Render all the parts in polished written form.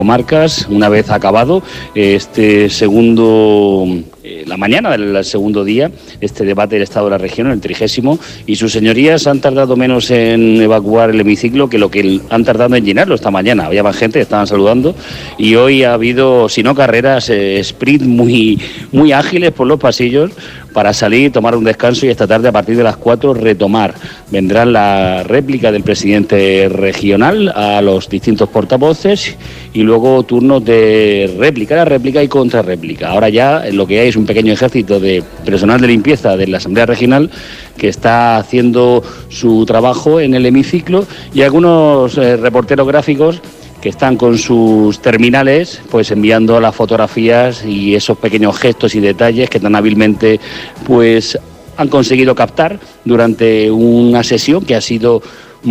comarcas, una vez acabado la mañana del segundo día, este debate del Estado de la Región, el 30º, y sus señorías han tardado menos en evacuar el hemiciclo que lo que han tardado en llenarlo esta mañana. Había más gente, estaban saludando, y hoy ha habido, si no carreras, sprint muy ágiles por los pasillos para salir, tomar un descanso y esta tarde a partir de las 4 retomar. Vendrán la réplica del presidente regional a los distintos portavoces y luego turnos de réplica y contrarréplica. Ahora ya lo que hay es un pequeño ejército de personal de limpieza de la Asamblea Regional que está haciendo su trabajo en el hemiciclo y algunos reporteros gráficos que están con sus terminales pues enviando las fotografías y esos pequeños gestos y detalles que tan hábilmente pues han conseguido captar durante una sesión que ha sido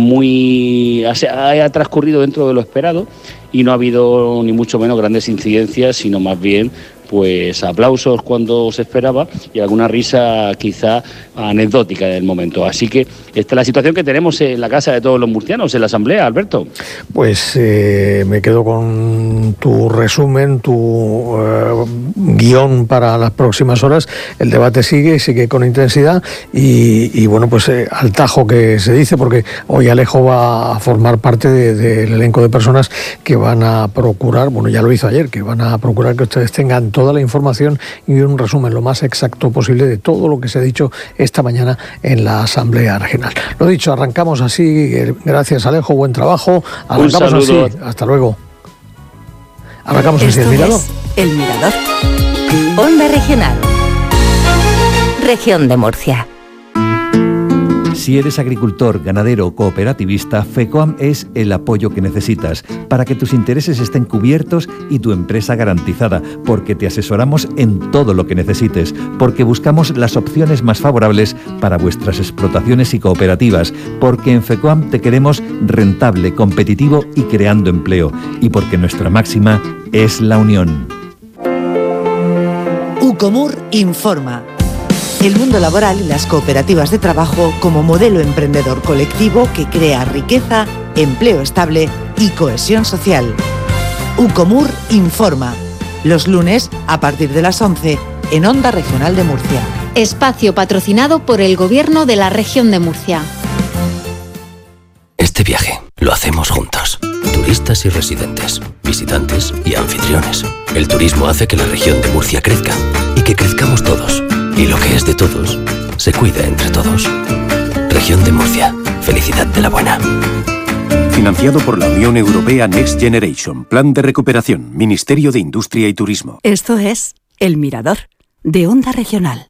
ha transcurrido dentro de lo esperado y no ha habido ni mucho menos grandes incidencias, sino más bien pues aplausos cuando se esperaba y alguna risa quizá anecdótica del momento. Así que esta es la situación que tenemos en la casa de todos los murcianos, en la Asamblea, Alberto. Pues me quedo con tu resumen, tu guión para las próximas horas. El debate sigue con intensidad y bueno, pues al tajo que se dice, porque hoy Alejo va a formar parte del elenco de personas que van a procurar, bueno, ya lo hizo ayer, que van a procurar que ustedes tengan toda la información y un resumen lo más exacto posible de todo lo que se ha dicho esta mañana en la Asamblea Regional. Lo dicho, arrancamos así. Gracias, Alejo, buen trabajo. Arrancamos así. Hasta luego. Arrancamos así. El Mirador. El Mirador. Onda Regional. Región de Murcia. Si eres agricultor, ganadero o cooperativista, FECOAM es el apoyo que necesitas para que tus intereses estén cubiertos y tu empresa garantizada, porque te asesoramos en todo lo que necesites, porque buscamos las opciones más favorables para vuestras explotaciones y cooperativas, porque en FECOAM te queremos rentable, competitivo y creando empleo, y porque nuestra máxima es la unión. Ucomur informa. El mundo laboral y las cooperativas de trabajo como modelo emprendedor colectivo que crea riqueza, empleo estable y cohesión social. Ucomur informa. Los lunes a partir de las 11 en Onda Regional de Murcia. Espacio patrocinado por el Gobierno de la Región de Murcia. Este viaje lo hacemos juntos. Turistas y residentes, visitantes y anfitriones. El turismo hace que la región de Murcia crezca y que crezcamos todos. Y lo que es de todos, se cuida entre todos. Región de Murcia. Felicidad de la buena. Financiado por la Unión Europea Next Generation. Plan de recuperación. Ministerio de Industria y Turismo. Esto es El Mirador, de Onda Regional.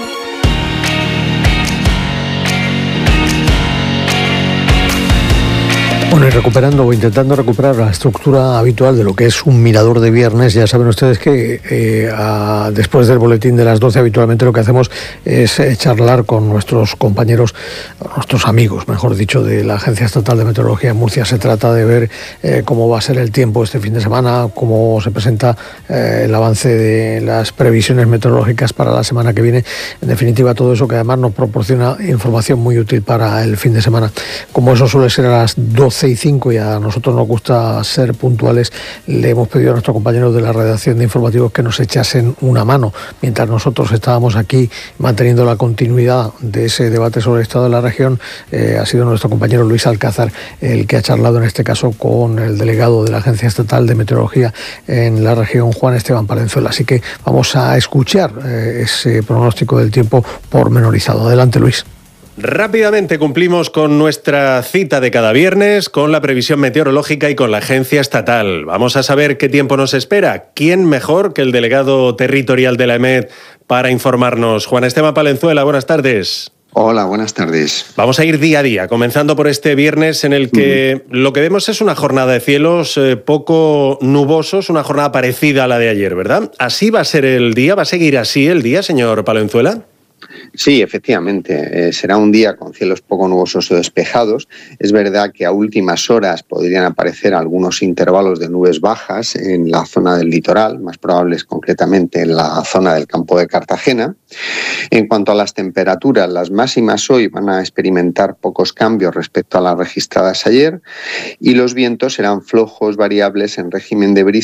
Bueno, y recuperando o intentando recuperar la estructura habitual de lo que es un mirador de viernes, ya saben ustedes que después del boletín de las 12 habitualmente lo que hacemos es charlar con nuestros compañeros, nuestros amigos, mejor dicho, de la Agencia Estatal de Meteorología en Murcia. Se trata de ver cómo va a ser el tiempo este fin de semana, cómo se presenta el avance de las previsiones meteorológicas para la semana que viene. En definitiva, todo eso que además nos proporciona información muy útil para el fin de semana. Como eso suele ser a las 12:05 y a nosotros nos gusta ser puntuales, le hemos pedido a nuestros compañeros de la redacción de informativos que nos echasen una mano mientras nosotros estábamos aquí manteniendo la continuidad de ese debate sobre el estado de la región. Ha sido nuestro compañero Luis Alcázar el que ha charlado en este caso con el delegado de la Agencia Estatal de Meteorología en la región, Juan Esteban Palenzuela. Así que vamos a escuchar ese pronóstico del tiempo pormenorizado. Adelante, Luis. Rápidamente cumplimos con nuestra cita de cada viernes, con la previsión meteorológica y con la Agencia Estatal. Vamos a saber qué tiempo nos espera. ¿Quién mejor que el delegado territorial de la EMET para informarnos? Juan Esteban Palenzuela, buenas tardes. Hola, buenas tardes. Vamos a ir día a día, comenzando por este viernes en el que lo que vemos es una jornada de cielos poco nubosos, una jornada parecida a la de ayer, ¿verdad? ¿Así va a ser el día? ¿Va a seguir así el día, señor Palenzuela? Sí, efectivamente. Será un día con cielos poco nubosos o despejados. Es verdad que a últimas horas podrían aparecer algunos intervalos de nubes bajas en la zona del litoral, más probables concretamente en la zona del campo de Cartagena. En cuanto a las temperaturas, las máximas hoy van a experimentar pocos cambios respecto a las registradas ayer y los vientos serán flojos, variables en régimen de brisa